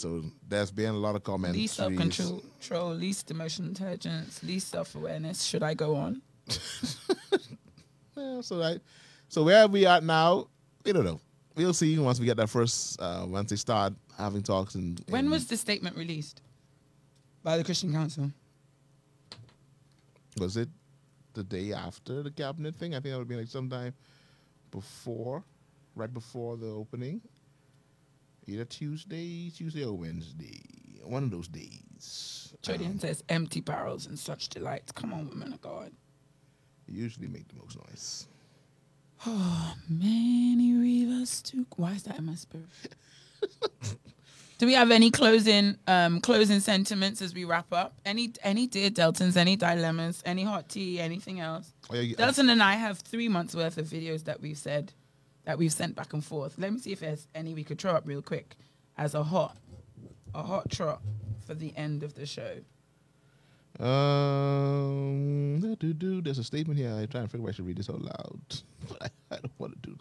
So there's been a lot of comments. Least self-control, least emotional intelligence, least self-awareness. Should I go on? Yeah, so where we at now, we don't know. We'll see once we get that first, once they start having talks. When was the statement released by the Christian Council? Was it the day after the cabinet thing? I think that would be like sometime before, right before the opening. Either Tuesday or Wednesday. One of those days. Jodian says, empty barrels and such delights. Come on, women of God. You usually make the most noise. Oh, many rivers to... Why is that in my spirit? Do we have any closing sentiments as we wrap up? Any dear Deltons, any dilemmas, any hot tea, anything else? Oh, yeah, Delton and I have 3 months worth of videos that we've sent back and forth. Let me see if there's any we could throw up real quick as a hot trot for the end of the show. There's a statement here. I'm trying to figure out if I should read this out loud. I don't want to do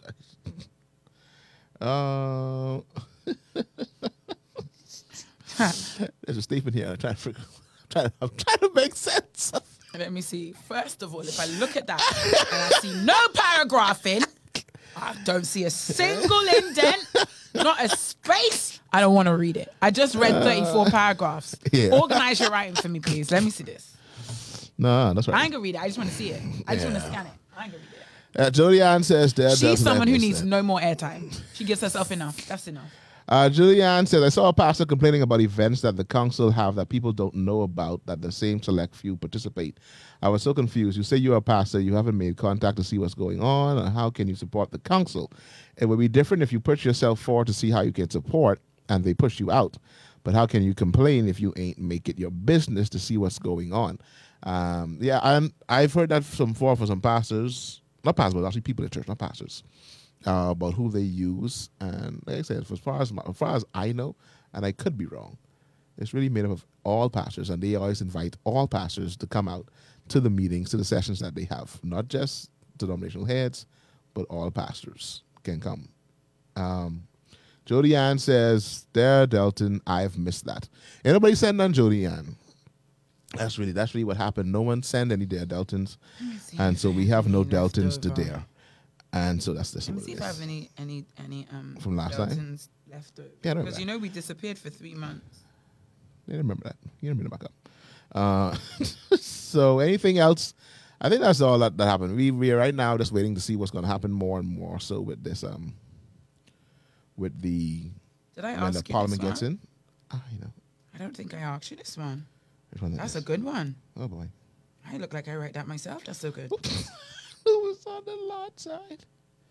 that. There's a statement here. I'm trying to make sense. Let me see. First of all, if I look at that and I see no paragraphing, I don't see a single indent, not a space. I don't want to read it. I just read 34 paragraphs. Yeah. Organize your writing for me, please. Let me see this. No, that's right. I ain't gonna read it. I just want to see it. I just want to scan it. I ain't gonna read it. Julianne says she's someone who needs no more airtime. She gives herself enough. That's enough. Julianne says, I saw a pastor complaining about events that the council have that people don't know about, that the same select few participate. I was so confused. You say you're a pastor, you haven't made contact to see what's going on, and how can you support the council? It would be different if you put yourself forward to see how you can support, and they push you out. But how can you complain if you ain't make it your business to see what's going on? I've heard that for some pastors, not pastors, but actually people in church, not pastors, about who they use. And like I said, as far as I know, and I could be wrong, it's really made up of all pastors, and they always invite all pastors to come out to the meetings, to the sessions that they have. Not just denominational heads, but all pastors can come. Jody Ann says, there, Delton, I've missed that. Anybody send on Jody Ann? That's really what happened. No one sent any Dare Deltons, and so we have no Deltons to dare. And so that's this. Let me see if I have any from last time left over. Yeah, because we disappeared for 3 months. I didn't remember that. You didn't bring it back up. So anything else? I think that's all that happened. We are right now just waiting to see what's going to happen more and more. So with this, with the did I when ask the you Parliament this gets one? in, I don't think I asked you this one. Which one That's a good one. Oh boy, I look like I write that myself. That's so good. Who was on the Lord side?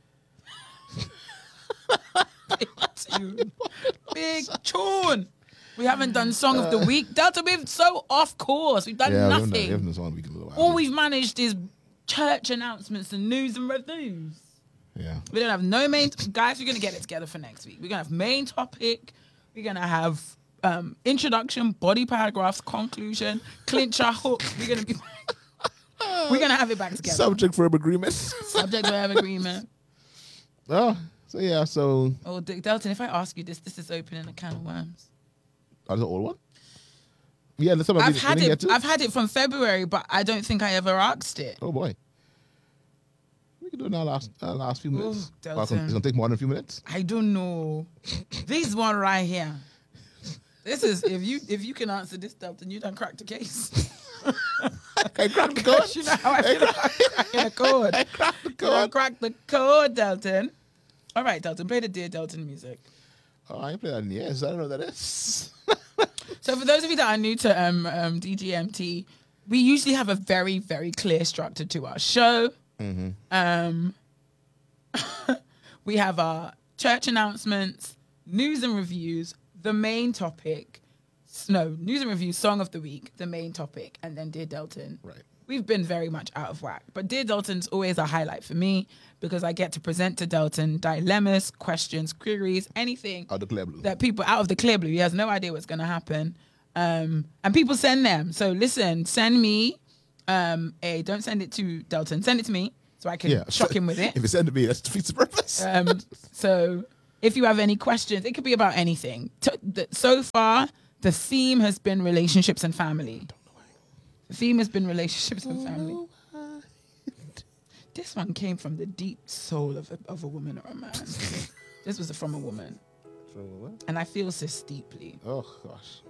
Big tune. We haven't done Song of the Week. Delta, we're so off course. We've done nothing. We haven't done Song of the Week in a little while. All we've managed is church announcements and news and reviews. Yeah. We don't have no main... Guys, we're going to get it together for next week. We're going to have main topic. We're going to have introduction, body paragraphs, conclusion, clincher, hook. We're going to have it back together. Subject verb agreement. Subject verb agreement. Oh, so yeah, so... Oh, Delton, if I ask you this is opening a can of worms. Oh, the old one? Yeah, that's I've had it from February, but I don't think I ever asked it. Oh boy. We can do it in our last few minutes. Delton. It's going to take more than a few minutes. I don't know. This one right here. This is if you can answer this, Delton, you done cracked the case. I cracked the code. You know how I feel about cracking the code. I cracked the code. You done cracked the code, Delton. All right, Delton, play the Dear Delton music. Oh, I ain't played that in years. I don't know what that is. So for those of you that are new to DGMT, we usually have a very, very clear structure to our show. Mm-hmm. We have our church announcements, news and reviews, the main topic. No, news and reviews, Song of the Week, the main topic, and then Dear Delton. Right. We've been very much out of whack. But Dear Delton's always a highlight for me because I get to present to Delton dilemmas, questions, queries, anything Out of the clear blue. that people out of the clear blue. He has no idea what's going to happen. And people send them. So listen, send me don't send it to Delton. Send it to me so I can shock him with it. If you send it to me, that's defeats the purpose. So If you have any questions, it could be about anything. So far, the theme has been relationships and family. The theme has been relationships and family. This one came from the deep soul of a woman or a man. This was from a woman. From what? And I feel this deeply. Oh, gosh.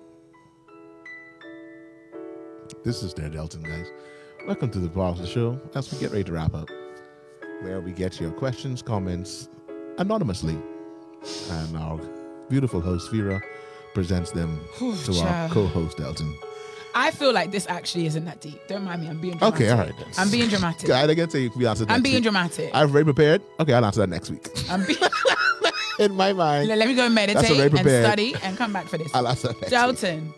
This is Dare Delton, guys. Welcome to the part of the show as we get ready to wrap up, where we get your questions, comments anonymously. And our beautiful host, Vera, presents them to our co-host, Delton. I feel like this actually isn't that deep. Don't mind me. I'm being dramatic. Okay, all right. I'm being dramatic. I can say we answer I'm being dramatic. I'm very prepared. Okay, I'll answer that next week. I'm being... In my mind. Let me go and meditate and study and come back for this. I'll answer that next Delton.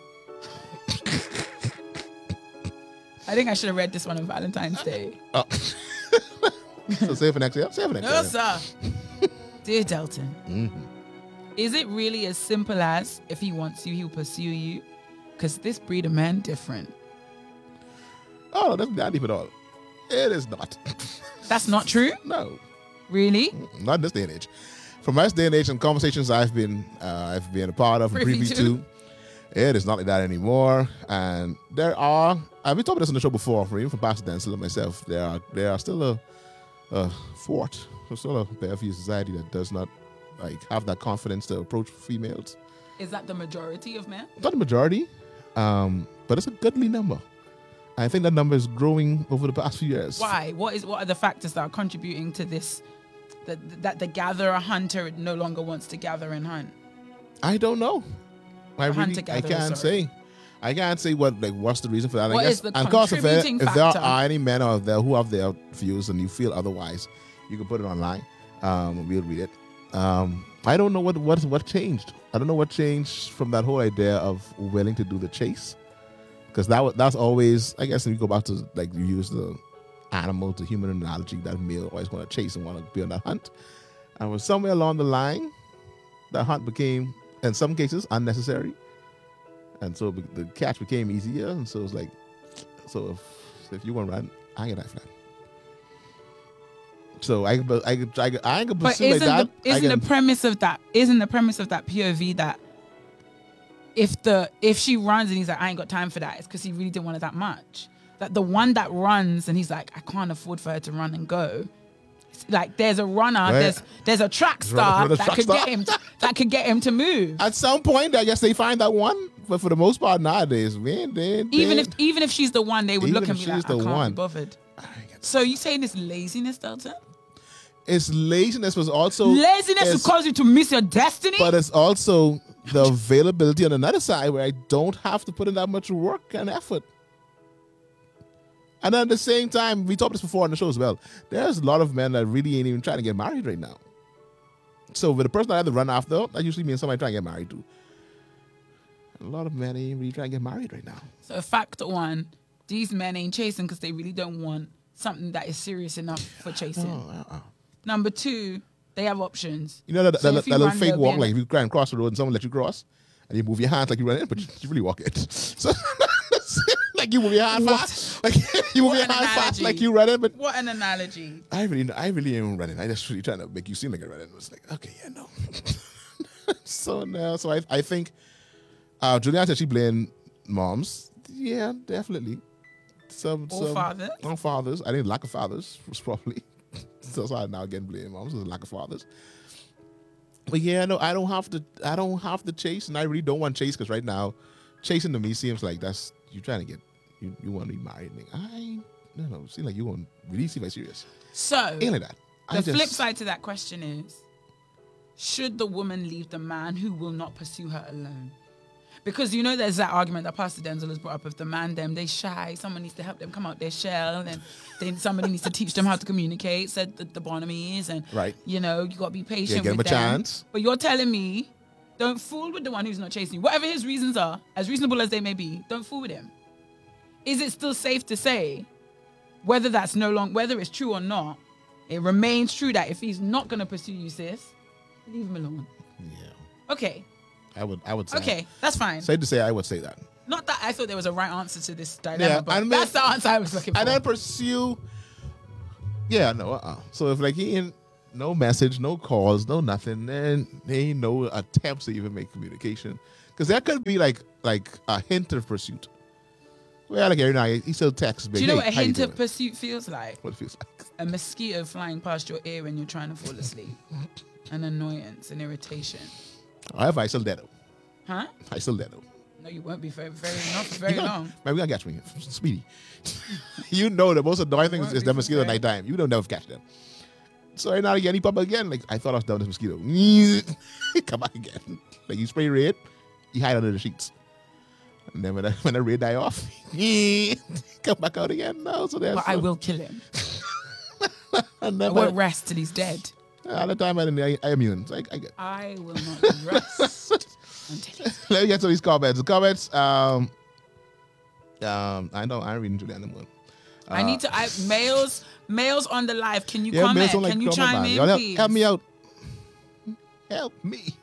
I think I should have read this one on Valentine's Day. Oh. So save for next year? Save for next year. No, sir. Dear Delton, is it really as simple as if he wants you, he'll pursue you? Because this breed of man different. Oh, no, that's not deep at all. It is not. That's not true? No. Really? Not in this day and age. From my day and age and conversations I've been a part of and privy to, it is not like that anymore. And there are, I've been talking about this on the show before, even from Pastor Denzel and myself, there are still a fort, there's still a Fairview society that does not have that confidence to approach females. Is that the majority of men? Not the majority, but it's a goodly number. I think that number is growing over the past few years. Why? What are the factors that are contributing to this? That the gatherer hunter no longer wants to gather and hunt. I don't know. I can't say. I can't say what's the reason for that. What I guess, is the and of course, if contributing there factor? are any men out there who have their views and you feel otherwise, you can put it online. We'll read it. I don't know what changed. I don't know what changed from that whole idea of willing to do the chase, because that's always, I guess, if you go back to you use the animal to human analogy, that male always want to chase and want to be on that hunt. And was somewhere along the line, that hunt became, in some cases, unnecessary. And so the catch became easier. And so it's like, so if you want to run, I ain't got that. So I ain't gonna pursue like that. Isn't the premise of that POV that if she runs and he's like, I ain't got time for that, it's because he really didn't want it that much. That the one that runs and he's like, I can't afford for her to run and go. Like there's a runner, right. there's a track star that could get him to move. At some point, I guess they find that one, but for the most part nowadays, man, even if she's the one, they would look and be like, I can't be bothered. So you saying this laziness, Delta? It's laziness, was also laziness will cause you to miss your destiny. But it's also the availability on another side where I don't have to put in that much work and effort. And then at the same time, we talked this before on the show as well, there's a lot of men that really ain't even trying to get married right now. So with the person I had to run after, that usually means somebody trying to get married to. A lot of men ain't really trying to get married right now. So factor one, these men ain't chasing because they really don't want something that is serious enough for chasing. Number two, they have options. You know that little fake walk, like if you try and cross the road and someone let you cross, and you move your hands like you run in, but you really walk it. So like you move your hand fast, like you move your hand fast, like you run in. But what an analogy! I really ain't running. I just really trying to make you seem like you're running. It's like, okay, yeah, no. So I think Julianne said she blamed moms. Yeah, definitely. All fathers. I think lack of fathers was probably. So I now again blame moms. There's a lack of fathers. But yeah, no, I don't have to chase, and I really don't want to chase because right now, chasing to me seems like that's you trying to get you want to be married. I don't know. It seems like you want really seem like serious. So ain't like that. The flip side to that question is, should the woman leave the man who will not pursue her alone? Because there's that argument that Pastor Denzel has brought up of the man they shy, someone needs to help them come out their shell, and then somebody needs to teach them how to communicate, said the Bonomies, and right. You got to be patient give with them them. a chance. But you're telling me, don't fool with the one who's not chasing you. Whatever his reasons are, as reasonable as they may be, don't fool with him. Is it still safe to say, whether it's true or not, it remains true that if he's not going to pursue you, sis, leave him alone. Yeah. Okay. I would say. Okay, that's fine. Safe to say, I would say that. Not that I thought there was a right answer to this dilemma, but and that's the answer I was looking for. And then pursue. Yeah, no. So if he ain't No message, no calls, no nothing, and there ain't no attempts to even make communication. Because that could be like a hint of pursuit. Well, like every night he still texts me. Do you know "Hey, what a how you hint of doing?" pursuit feels like? What it feels like. A mosquito flying past your ear when you're trying to fall asleep. An annoyance, an irritation. However, I still dead though. Huh? I still dead though. No, you won't be for not for very long. Man, we gotta catch me, Speedy. You know the most annoying thing Won't is be the for mosquito at very- nighttime. You don't never catch them. So every now and again he pop up again. Like I thought I was done with this mosquito. Come back again. Like you spray red, you hide under the sheets. And then when the red die off, come back out again. No, so there's But I will kill him. and I then won't rest till he's dead. all the time I immune. So I get. I will not rest until he's Let me get to these comments. The comments. I know I'm reading Julian anymore. I need to. Males on the live. Can you Yeah, comment? males don't like Can you comment, chime man. in, Y'all please? help me out. Help me.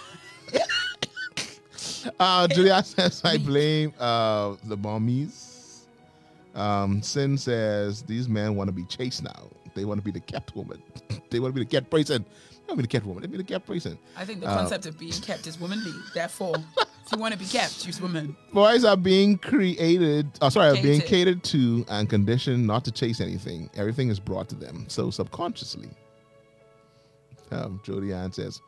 Julia says I blame the mommies. Sin says these men want to be chased now. They want to be the kept woman. They want to be the kept person. They want to be the kept woman. They be the kept person. I think the concept of being kept is womanly. Therefore, if you want to be kept, choose woman. Boys are being created. Are being Catered. catered to and conditioned not to chase anything. Everything is brought to them. So subconsciously. Jody Ann says,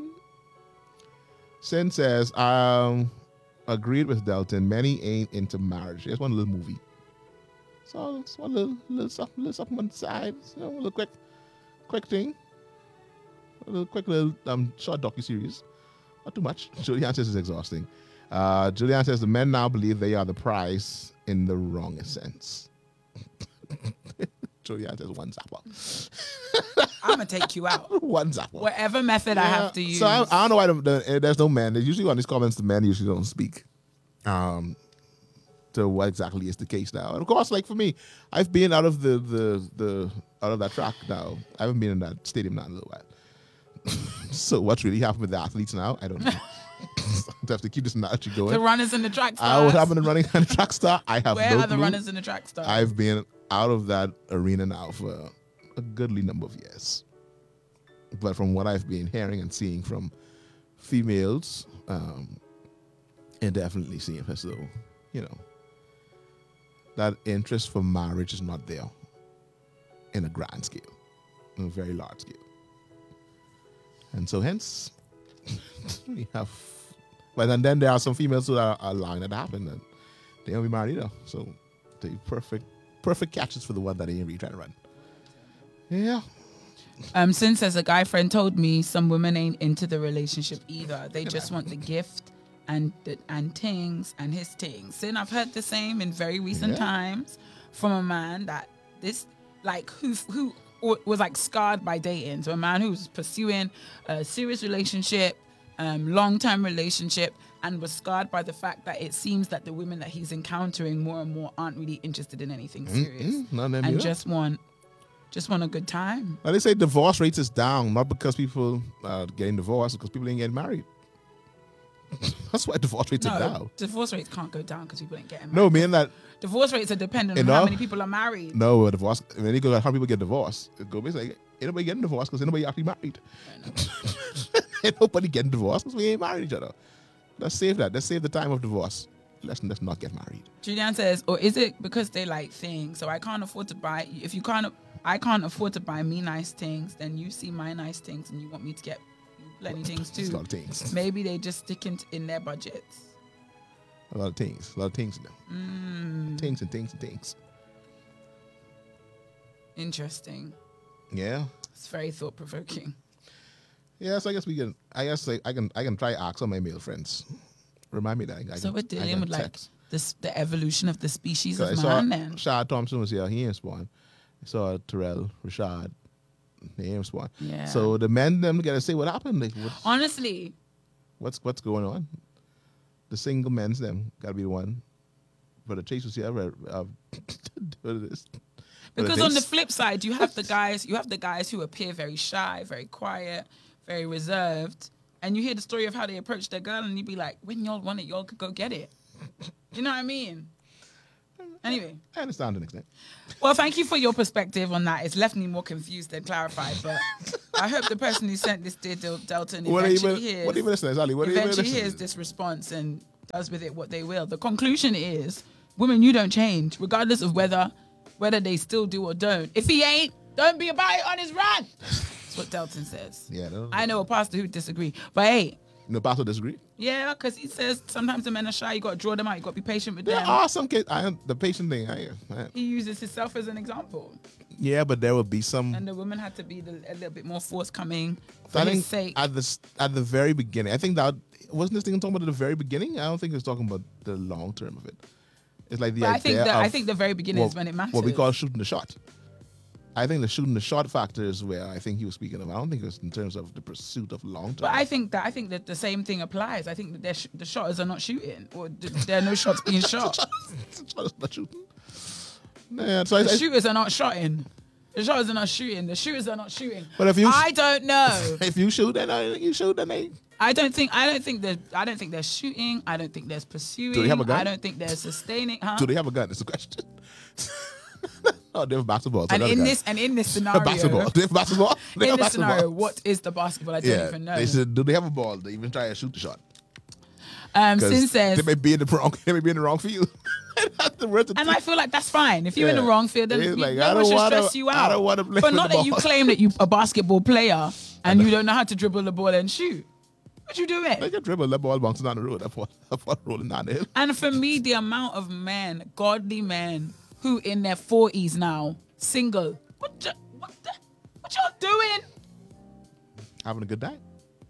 Sin says, agreed with Delton. Many ain't into marriage. Just one little movie. So it's one little something on the side. You know, a little quick thing. A little quick little short docuseries. Not too much. Julianne says it's exhausting. Julianne says the men now believe they are the prize in the wrongest sense. Julianne says one zapper. I'm gonna take you out. One zapper. Whatever method I have to use. So I don't know why there's no men. There's usually on these comments the men usually don't speak to what exactly is the case now. And of course, like for me, I've been out of the out of that track now. I haven't been in that stadium now in a little while. So what's really happened with the athletes now? I don't know. I have to keep this analogy going. The runners and the track I stars. was having a running on the track star. I have Where no are the clue. runners and the track stars? I've been out of that arena now for a goodly number of years. But from what I've been hearing and seeing from females, and definitely seeing as though, you know, that interest for marriage is not there in a grand scale, in a very large scale. And so hence, we have, but and then there are some females who are allowing that to happen, and they don't be married either. So they perfect catches for the one that ain't really trying to run. Yeah. Sin says a guy friend told me some women ain't into the relationship either. They just want the gift and things and his things. Sin, I've heard the same in very recent times from a man that this like who was like scarred by dating. So a man who's pursuing a serious relationship, long-term relationship, and was scarred by the fact that it seems that the women that he's encountering more and more aren't really interested in anything serious and just want a good time. Now they say divorce rates is down, not because people are getting divorced, because people ain't getting married. That's why divorce rates are down. Divorce rates can't go down because people ain't getting married. No, meaning that Divorce rates are dependent on how many people are married. no divorce. When you go how people get divorced, it go basically like, ain't nobody getting divorced because ain't nobody actually married. Ain't nobody getting divorced because we ain't married each other. Let's save that. Let's save the time of divorce. Let's not get married. Julian says, or is it because they like things? So I can't afford to buy. If you can't, I can't afford to buy me nice things. Then you see my nice things and you want me to get plenty things too. It's a lot of things. Maybe they just stick in their budgets. A lot of things. A lot of things in them. Things and things and things. Interesting. Yeah. It's very thought provoking. Yeah, so I guess we can. I guess like I can try ask some of my male friends. Remind me that. So we're dealing with like the evolution of the species of I saw man. Then Shad Thompson was here. He ain't spawn. I saw Terrell, Rashad. They ain't spawn. Yeah. So the men them gotta say what happened. Like honestly, what's going on? The single men's them gotta be the one. But the chase was here. Because on the flip side, you have the guys who appear very shy, very quiet, very reserved, and you hear the story of how they approach their girl, and you be like, when y'all want it, y'all could go get it. You know what I mean? Anyway. I understand to an extent. Well, thank you for your perspective on that. It's left me more confused than clarified, but I hope the person who sent this dear Delton What are you eventually even hears. what are you listening, Sally? What are you even Eventually hears listening? this response and does with it what they will. The conclusion is, women, you don't change, regardless of whether they still do or don't. If he ain't, don't be about it on his run. That's what Delton says. Yeah, I know a pastor who disagree, but hey, No pastor disagree. yeah, because he says sometimes the men are shy. You got to draw them out. You got to be patient with There them. are some kids. The patient thing. He uses himself as an example, Yeah, but there will be some. and the women had to be a little bit more forthcoming for I his think sake. at the very beginning. I think that wasn't this thing talking about at the very beginning. I don't think it's talking about the long term of it. It's like the But idea I of think the very beginning is when it matters. what we call shooting the shot. I think the shooting the shot factor is where I think he was speaking of. I don't think it was in terms of the pursuit of long term. But I think that the same thing applies. I think that the shotters are not shooting, or there are no shots being shot. not shooting. Yeah, so The shooters are not shotting. The shotters are not shooting. The shooters are not shooting. But if you I don't know. if you shoot, then you shoot, then they. I don't think they're shooting. I don't think there's pursuing. Do they have a gun? I don't think they're sustaining. Huh? Do they have a gun? It's the question. Oh, they have basketball. So And not a in gun. this scenario, basketball. They have basketball. They in have this basketball. scenario, what is the basketball? I don't even know. They said, do they have a ball? They even try to shoot the shot. 'Cause Sin says, they may be in the wrong. They may be in the wrong field. That's the word to and teach. I feel like that's fine. If you're in the Yeah. wrong field, then It's like, no I one don't should wanna- stress you I out. don't wanna play But with not the that you ball. claim that you're a basketball player and you don't know how to dribble the ball and shoot. What you doing? They can dribble, that ball bouncing down the road. That ball rolling down the hill. And for me, the amount of men, godly men, who in their 40s now, single, what y'all doing? Having a good day.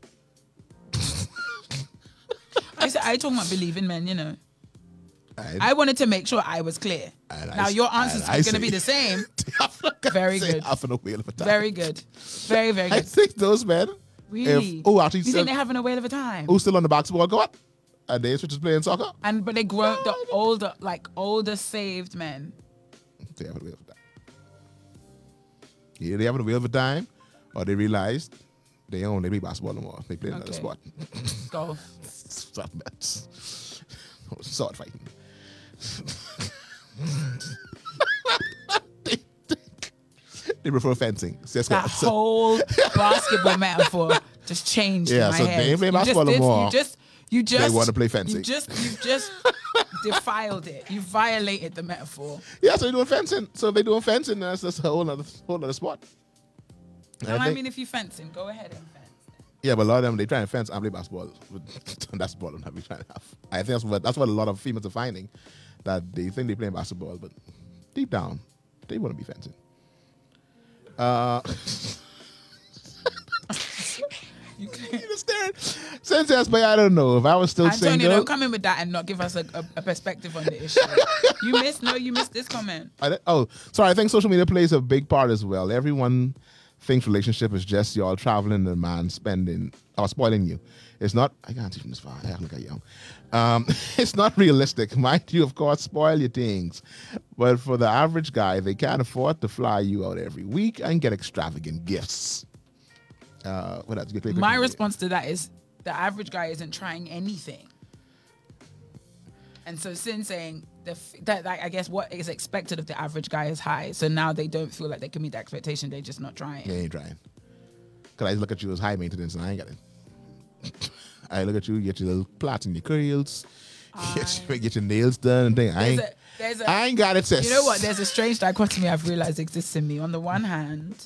I talking about believing men, you know. And I wanted to make sure I was clear. And Now I- your answers and are I going to say- be the same. Very good. Having a whale of a time. Very good. Very, very I good. think those men. Really? Actually, You think they're having a whale of a time? who's still on the basketball court? And they switches playing soccer? But they grow the older saved men. They having a whale of a time. Either they having a whale of a time, or they realized they play basketball no more. They play another Okay. sport. Go. Stop bets. Sword fighting. They prefer fencing. That whole basketball metaphor just changed Yeah, in my so head. they ain't play You basketball just no did- more. You just They wanna play fencing. You just defiled it. You violated the metaphor. Yeah, so they're doing fencing. So if they're doing fencing, that's a whole other sport. And I mean, if you fencing, go ahead and fence. yeah, but a lot of them, they try to fence and play basketball. That's the problem that we trying to have. I think that's what a lot of females are finding, that they think they're playing basketball, but deep down, they want to be fencing. You You understand? Since but I don't know. If I was still Antonio, single, don't come in with that and not give us a perspective on the issue. You missed this comment. Sorry. I think social media plays a big part as well. Everyone thinks relationship is just y'all traveling and the man spending or spoiling you. It's not. I can't teach this far. I look at young. It's not realistic. Mind you, of course, spoil your things. But for the average guy, they can't afford to fly you out every week and get extravagant gifts. What else? My response to that is the average guy isn't trying anything. And so Sin saying that I guess what is expected of the average guy is high. So now they don't feel like they can meet the expectation. They're just not trying. You ain't trying. Because I look at you as high maintenance and I ain't got it. I look at you get your little plaits in your curls, get your nails done and thing. I ain't got it, sis. You know what? There's a strange dichotomy I've realized exists in me. On the one hand,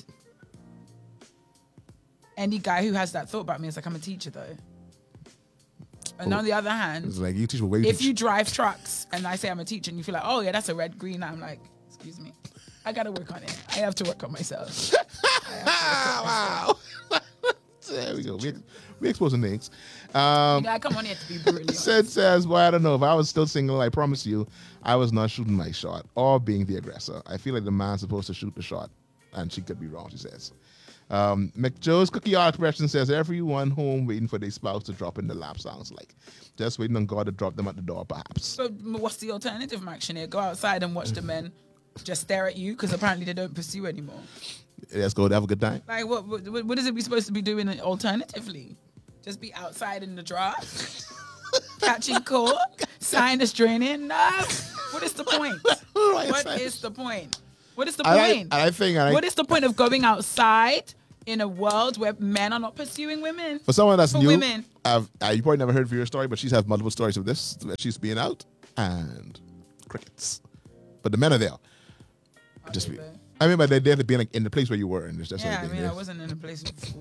any guy who has that thought about me is like, I'm a teacher though. And on the other hand, It's like you teach me if you drive trucks and I say I'm a teacher and you feel like, oh yeah, that's a red, green, I'm like, excuse me. I gotta work on it. I have to work on myself. wow. There we go. We exposing things. I come on here to be brutally honest. Sid says, well, I don't know. If I was still single, I promise you, I was not shooting my shot or being the aggressor. I feel like the man's supposed to shoot the shot. And she could be wrong, she says. McJoe's Cookie Art Expression says, everyone home waiting for their spouse to drop in the lap sounds like. Just waiting on God to drop them at the door, perhaps. So what's the alternative, Max? Go outside and watch the men just stare at you because apparently they don't pursue anymore. Let's go have a good time. Like, what is it we supposed to be doing alternatively? Just be outside in the draft? Catching court? Sinus draining? No. What is the point? What is the point? What is the point? I think what is the point of going outside in a world where men are not pursuing women. For someone that's For new, women. you probably never heard Vera's story, but she's had multiple stories of this. Where she's being out and crickets. But the men are there. Just be, I mean, but they're there to be like in the place where you were, and it's just Yeah, like I mean, I wasn't in a place before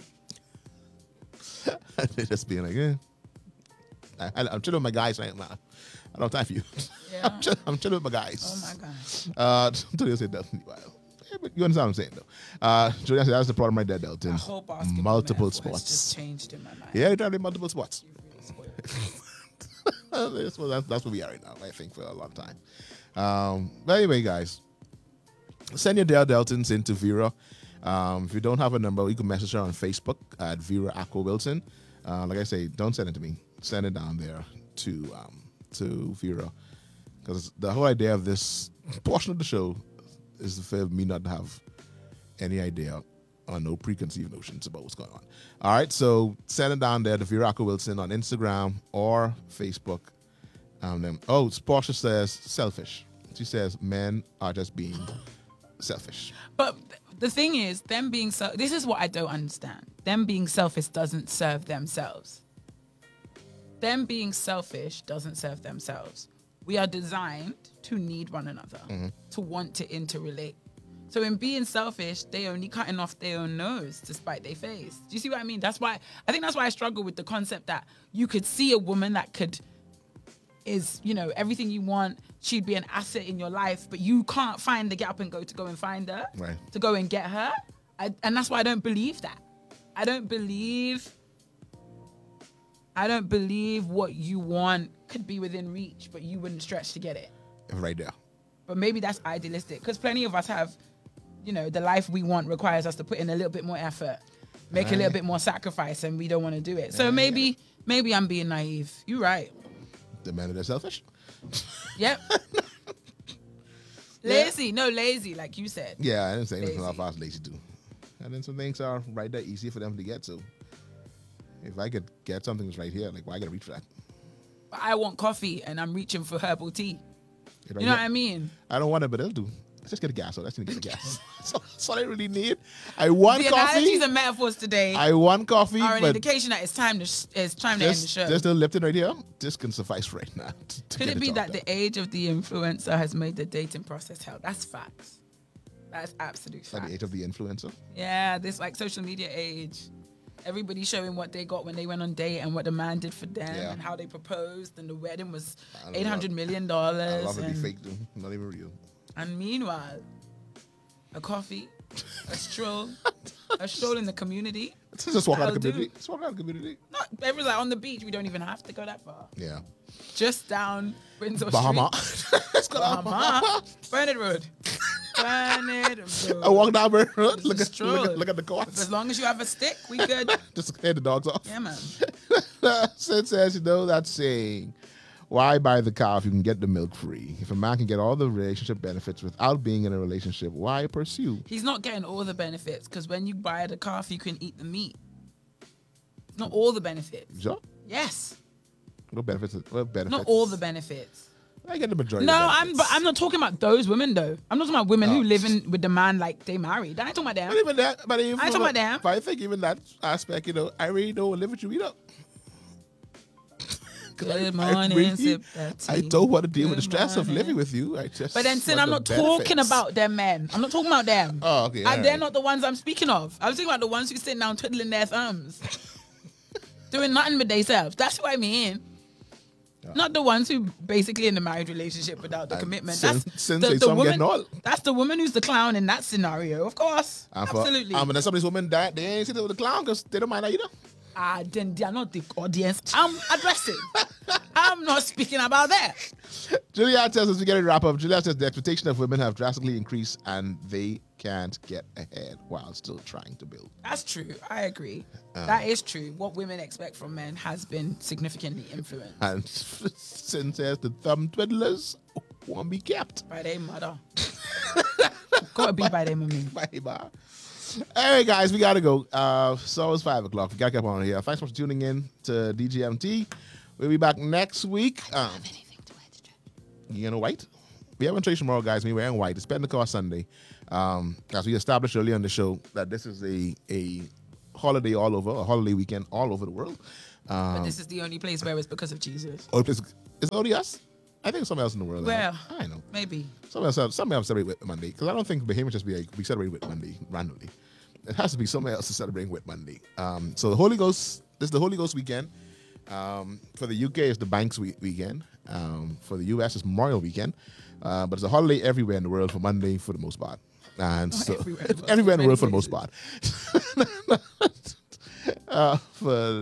women. they're just being like, I'm chilling with my guys right now. I don't have time for you. Yeah. I'm chilling with my guys. Oh my gosh. Antonio said that. Well, yeah, but you understand what I'm saying, though. Julian said that's the problem right there, Delton. My whole basketball Multiple metaphor has spots. just changed in my mind. Yeah, you're trying to do multiple spots. You've really spoiled me. That's where we are right now, I think, for a long time. But anyway, guys, send your Dale Deltons into Vera. If you don't have a number, you can message her on Facebook at Vera Aqua Wilson. Like I say, don't send it to me. Send it down there to Vera. Because the whole idea of this portion of the show is for me not to have any idea or no preconceived notions about what's going on. All right, so send it down there to Vera Aqua Wilson on Instagram or Facebook. Portia says selfish. She says men are just being selfish. But the thing is, them being this is what I don't understand. Them being selfish doesn't serve themselves. Them being selfish doesn't serve themselves. We are designed to need one another, to want to interrelate. So in being selfish, they only cutting off their own nose to spite their face. Do you see what I mean? That's why I struggle with the concept that you could see a woman that is, everything you want. She'd be an asset in your life, but you can't find the gap and go and find her, right, to go and get her. And that's why I don't believe that. I don't believe what you want could be within reach, but you wouldn't stretch to get it. Right there. But maybe that's idealistic, because plenty of us have, the life we want requires us to put in a little bit more effort, make a little bit more sacrifice, and we don't want to do it. So maybe I'm being naive. You're right. The men are selfish. Yep. Lazy, like you said. Yeah, I didn't say anything about fast lazy too. And then some things are right there, easy for them to get to. If I could get something that's right here, like why I gotta reach for that? I want coffee and I'm reaching for herbal tea. Right, you know what I mean? I don't want it, but it'll do. Let's just get a gas. So let's get the gas. That's all I really need. I want the coffee. analogies and metaphors today I want coffee. are an indication that it's time to end the show. Just the Lipton right here. This can suffice right now. Could it be that the age of the influencer has made the dating process hell? That's facts. That's absolute facts. Like the age of the influencer? Yeah, this like social media age. Everybody showing what they got when they went on date and what the man did for them and how they proposed, and the wedding was $800 million. I love it be fake though, not even real. And meanwhile, a coffee, a stroll in the community. Just walk out of the community. Just walk out of the community. No, everyone's like on the beach. We don't even have to go that far. Yeah. Just down Windsor Bahama. Street. Let's go Bahama. Burnett Road. Burnett Road. I walk down Burnett Road. Look at the courts. As long as you have a stick, we good. Just head the dogs off. Yeah, man. Sid says, that saying, why buy the cow if you can get the milk free? If a man can get all the relationship benefits without being in a relationship, why pursue? He's not getting all the benefits, because when you buy the calf, you can eat the meat. It's not all the benefits. Sure? Yes. What benefits? Not all the benefits. I get the majority. No, I'm not talking about those women though. I'm not talking about women who live in with the man like they married. I ain't talking about them. But even that, I ain't talking about them. But I think even that aspect, I really don't live with you either. Good morning, sip that tea. I don't want to deal with the stress of living with you. But then, I'm not talking about them men. I'm not talking about them. Oh, okay. They're not the ones I'm speaking of. I'm talking about the ones who sitting down twiddling their thumbs, doing nothing with themselves. That's what I mean. Not the ones who basically in the married relationship without the commitment. That's the woman. That's the woman who's the clown in that scenario, of course. Absolutely. And then some of these women they ain't sitting with the clown because they don't mind that either. Then they are not the audience I'm addressing. I'm not speaking about that. Julia tells us we get a wrap up. Julia says the expectation of women have drastically increased and they can't get ahead while still trying to build. That's true. I agree. That is true. What women expect from men has been significantly influenced. And Sin says the thumb twiddlers won't be kept. By their mother. Gotta be by their mommy. Bye. All right, guys, we got to go. So it's 5 o'clock. We got to get up on here. Thanks so much for tuning in to DGMT. We'll be back next week. You know, white? We have a trace tomorrow, guys. We're wearing white. It's Pentecost Sunday. As we established earlier on the show, that this is a holiday all over, a holiday weekend all over the world. But this is the only place where it's because of Jesus. Or it's only us? I think somewhere else in the world. Well, I know. maybe. Some else celebrate with Monday, because I don't think Bahamians just be celebrating with Monday randomly. It has to be somewhere else to celebrate with Monday. So the Holy Ghost, this is the Holy Ghost weekend. For the UK, it's the Banks weekend. For the US, it's Memorial weekend. But it's a holiday everywhere in the world for Monday for the most part. And so everywhere in the world for the most part. For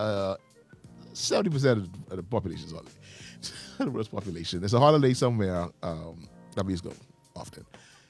70% of the population is holiday. The world's population. It's a holiday somewhere that we just go often.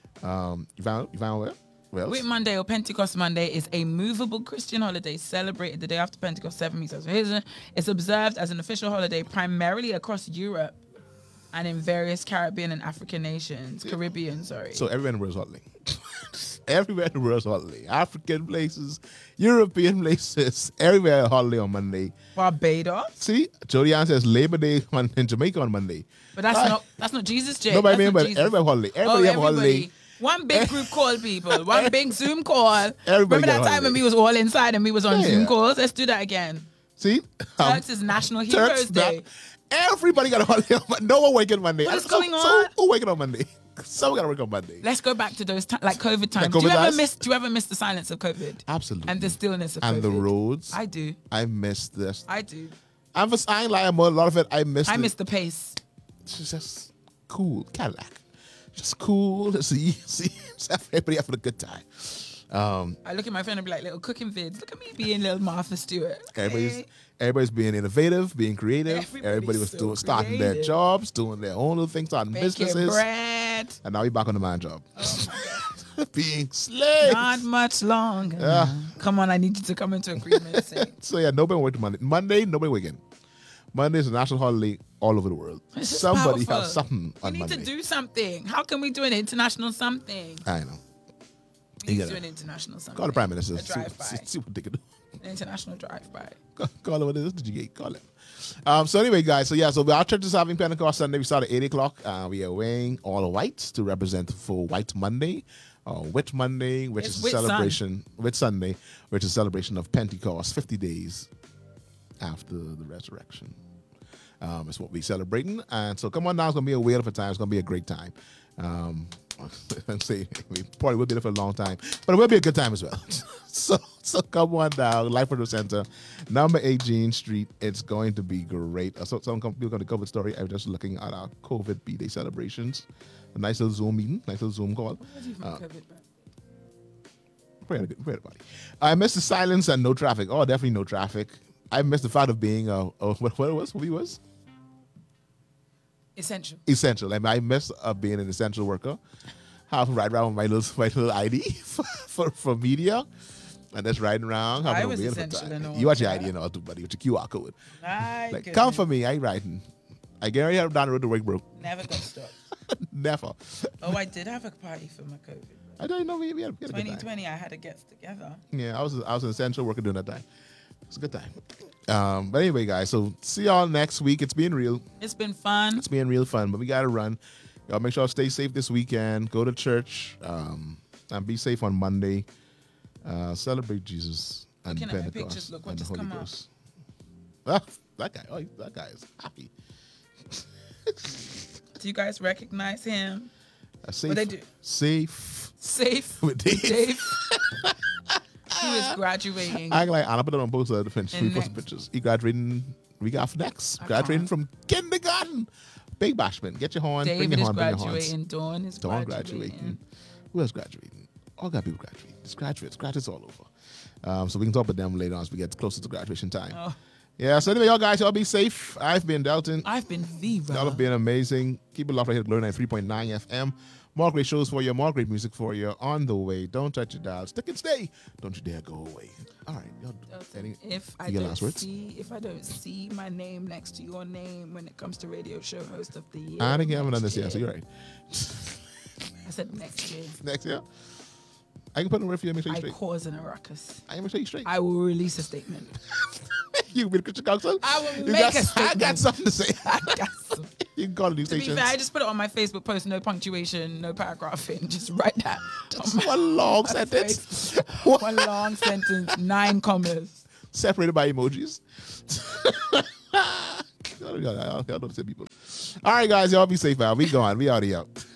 You found where? Whit Monday or Pentecost Monday is a movable Christian holiday celebrated the day after Pentecost 7 weeks after His. It's observed as an official holiday primarily across Europe and in various Caribbean and African nations. Caribbean, sorry. So everywhere in the world is holiday. Everywhere in the world is holiday. African places, European places, everywhere a holiday on Monday. Barbados. See, Jody Ann says Labor Day in Jamaica on Monday. But that's not Jesus Day. Nobody mean, but Jesus. everybody holiday. Everybody have a holiday. One big group call, people. One big Zoom call. Everybody Remember that time when we was all inside and we was on Zoom calls? Let's do that again. See? Turks is National Heroes Day. Everybody got a holiday on Monday. No one waking Monday. What is going on? Who waking on Monday? Someone got to work on Monday. Let's go back to those like COVID times. Like do you ever miss the silence of COVID? Absolutely. And the stillness of COVID. And the roads. I do. I miss this. I do. I ain't lying, but a lot of it I miss. I miss the pace. It's just cool. Cadillac. Just cool to see everybody having a good time. I look at my friend and be like, little cooking vids. Look at me being little Martha Stewart. Everybody's being innovative, being creative. Everybody was starting their jobs, doing their own little things, starting businesses. Bread. And now we're back on the man job. Oh my God. Being slaves. Not much longer. Come on, I need you to come into agreement. So yeah, nobody working Monday. Monday, nobody working. Monday is a national holiday all over the world. Somebody has something on Monday. We need to do something. How can we do an international something? I know. We need to do an international something. Call the Prime Minister. drive-by. See what they can do. An international drive-by. Call it what it is. Did you get? Call it. So anyway, guys. So our church is having Pentecost Sunday. We start at 8 o'clock. We are wearing all whites to represent for White Monday. Whit Monday, which is a celebration. Whit Sunday, which is a celebration of Pentecost, 50 days after the resurrection. It's what we're celebrating. And so come on down. It's going to be a whale of a time. It's going to be a great time. We probably will be there for a long time, but it will be a good time as well. so come on down, Life Photo Center, number 8 Jean Street. It's going to be great. So some people going to cover the story. I'm just looking at our COVID B-Day celebrations. A nice little Zoom meeting, nice little Zoom call. Pray everybody. I missed the silence and no traffic. Oh, definitely no traffic. I missed the fact of being what we was. Essential. And I miss being an essential worker. Have to ride around with my little ID for media. And just riding around. I was essential and all. You got your ID and all too, buddy, with your QR code. Like, come for me, I ain't riding. I guarantee I'm down the road to work, bro. Never got stopped. Never. Oh, I did have a party for my COVID. I don't know. We had a good 2020, I had to get together. Yeah, I was an essential worker during that time. It's a good time. But anyway, guys, so see y'all next week. It's been real. It's been fun. It's been real fun, but we got to run. Y'all make sure y'all stay safe this weekend. Go to church and be safe on Monday. Celebrate Jesus and Looking Pentecost at my pictures, look what and the just Holy come Ghost. Ah, that guy is happy. Do you guys recognize him? Safe, what they do? Safe with Dave. He was graduating. I like Anna put it on both sides of the fence. We post pictures. He graduating week after next. Graduating from kindergarten. Big bashment. Get your horn. David bring your horn. Graduating. Dawn is Dawn graduating. Who else graduating? All got people graduating. It's graduates all over. So we can talk about them later on as we get closer to graduation time. Oh. Yeah, so anyway, y'all guys, y'all be safe. I've been Delton. I've been Viva. Y'all have been amazing. Keep it locked right here at Glory 93.9 FM. More great shows for you, more great music for you on the way. Don't touch your dial. Stick and stay. Don't you dare go away. All right. If I don't see my name next to your name when it comes to radio show host of the year. I think you haven't done this yet, so you're right. I said next year. Next year? I can put it in word for you and make sure you're straight. I causing a ruckus. I can make sure you're straight. I will release a statement. You be the Christian counsel? I will make a statement. I got something to say. I got something. You can call the news To be stations. fair, I just put it on my Facebook post. No punctuation, no paragraphing. Just write that. Just one long sentence. One long sentence, 9 commas. Separated by emojis. I don't know people. All right, guys, y'all be safe, man. We gone. We out of here.